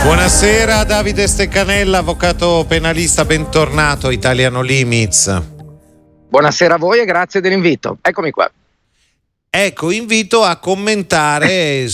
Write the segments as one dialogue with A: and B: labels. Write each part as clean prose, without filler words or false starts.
A: Buonasera Davide Steccanella, avvocato penalista, bentornato a Italiano Limits.
B: Buonasera a voi e grazie dell'invito. Eccomi qua.
A: Ecco, invito a commentare,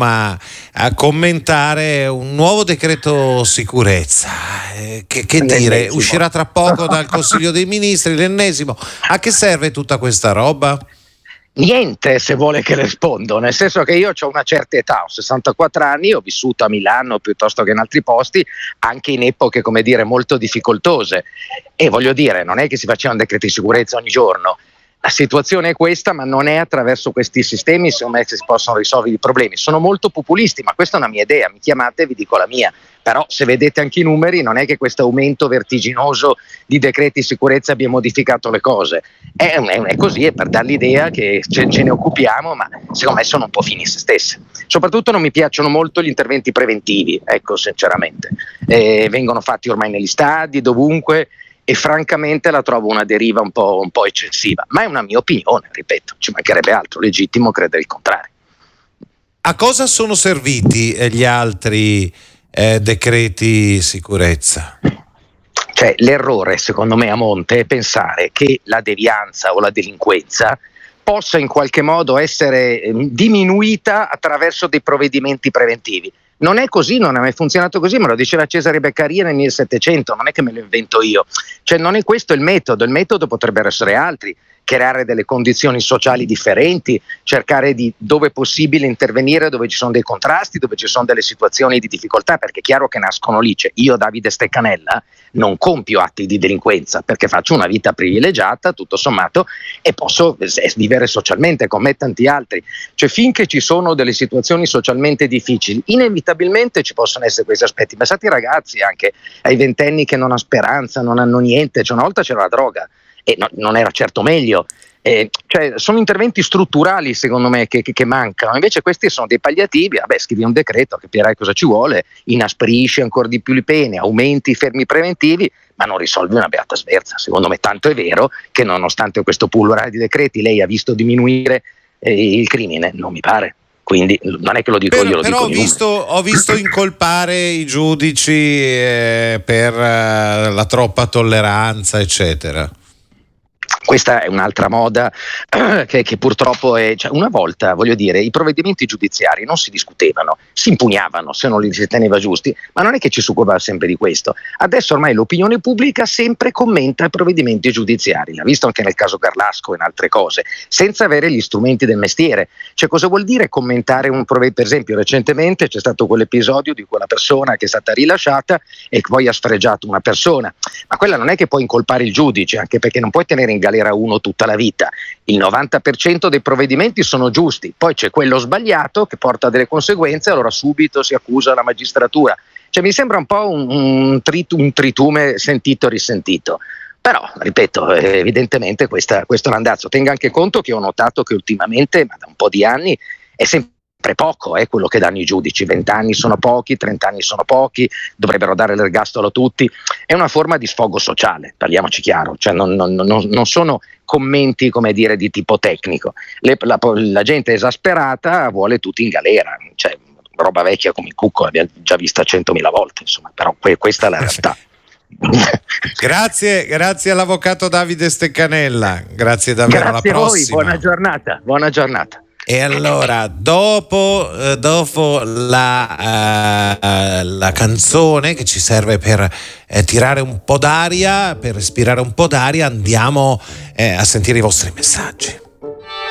A: un nuovo decreto sicurezza. Che dire, uscirà tra poco dal Consiglio dei Ministri, l'ennesimo. A che serve tutta questa roba?
B: Niente, se vuole che rispondo, nel senso che io ho una certa età, ho 64 anni, ho vissuto a Milano piuttosto che in altri posti, anche in epoche, come dire, molto difficoltose, e voglio dire, non è che si facevano decreti di sicurezza ogni giorno. La situazione è questa, ma non è attraverso questi sistemi secondo me che si possono risolvere i problemi. Sono molto populisti, ma questa è una mia idea, mi chiamate e vi dico la mia. Però se vedete anche i numeri non è che questo aumento vertiginoso di decreti di sicurezza abbia modificato le cose. È così, è per dare l'idea che ce ne occupiamo, ma secondo me sono un po' fini a se stesse. Soprattutto non mi piacciono molto gli interventi preventivi, ecco, sinceramente. Vengono fatti ormai negli stadi, dovunque, e francamente la trovo una deriva un po' eccessiva, ma è una mia opinione, ripeto, ci mancherebbe altro, legittimo credere il contrario.
A: A cosa sono serviti gli altri decreti sicurezza?
B: Cioè, l'errore secondo me a monte è pensare che la devianza o la delinquenza possa in qualche modo essere diminuita attraverso dei provvedimenti preventivi. Non è così, non è mai funzionato così, me lo diceva Cesare Beccaria nel 1700, non è che me lo invento io. Cioè non è questo il metodo potrebbero essere altri, creare delle condizioni sociali differenti, cercare di, dove possibile, intervenire dove ci sono dei contrasti, dove ci sono delle situazioni di difficoltà, perché è chiaro che nascono lì. Cioè, io Davide Steccanella non compio atti di delinquenza perché faccio una vita privilegiata, tutto sommato, e posso vivere socialmente come tanti altri. Cioè finché ci sono delle situazioni socialmente difficili, inevitabilmente ci possono essere questi aspetti. Pensate ai ragazzi, anche ai ventenni che non hanno speranza, non hanno niente. Cioè, una volta c'era la droga e non era certo meglio. Cioè, sono interventi strutturali secondo me che mancano, invece questi sono dei palliativi. Scrivi un decreto, capirai cosa ci vuole, inasprisci ancora di più le pene, aumenti i fermi preventivi, ma non risolvi una beata sverza, secondo me. Tanto è vero che nonostante questo pullurare di decreti lei ha visto diminuire il crimine, non mi pare. Quindi non è che lo dico io, lo
A: però
B: dico
A: ho visto incolpare i giudici per la troppa tolleranza, eccetera.
B: Questa è un'altra moda che purtroppo è. Cioè, una volta, voglio dire, i provvedimenti giudiziari non si discutevano, si impugnavano se non li si teneva giusti, ma non è che ci si occupava sempre di questo. Adesso ormai l'opinione pubblica sempre commenta i provvedimenti giudiziari, l'ha visto anche nel caso Garlasco e in altre cose, senza avere gli strumenti del mestiere. Cioè, cosa vuol dire commentare un provvedimento? Per esempio, recentemente c'è stato quell'episodio di quella persona che è stata rilasciata e che poi ha sfregiato una persona, ma quella non è che puoi incolpare il giudice, anche perché non puoi tenere in galera uno tutta la vita. Il 90% dei provvedimenti sono giusti, poi c'è quello sbagliato che porta a delle conseguenze, allora subito si accusa la magistratura. Cioè mi sembra un po' un tritume sentito e risentito. Però, ripeto, evidentemente questo è un andazzo. Tenga anche conto che ho notato che ultimamente, ma da un po' di anni, è sempre poco quello che danno i giudici. 20 anni sono pochi, 30 anni sono pochi, dovrebbero dare l'ergastolo a tutti. È una forma di sfogo sociale, parliamoci chiaro, cioè non sono commenti, come dire, di tipo tecnico. La gente è esasperata, vuole tutti in galera, cioè roba vecchia come il cucco l'abbiamo già vista 100.000 volte, insomma, però questa è la realtà.
A: Grazie all'avvocato Davide Steccanella, grazie davvero.
B: Grazie
A: alla
B: a voi,
A: prossima.
B: buona giornata.
A: E allora, dopo la canzone che ci serve per tirare un po' d'aria, per respirare un po' d'aria, andiamo a sentire i vostri messaggi.